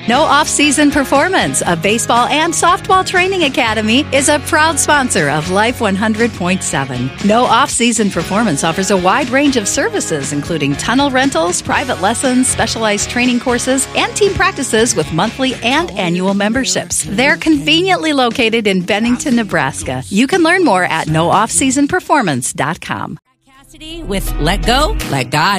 No Off-Season Performance, a baseball and softball training academy, is a proud sponsor of Life 100.7. No Off-Season Performance offers a wide range of services, including tunnel rentals, private lessons, specialized training courses, and team practices with monthly and annual memberships. They're conveniently located in Bennington, Nebraska. You can learn more at nooffseasonperformance.com. Cassidy with Let Go, Let God.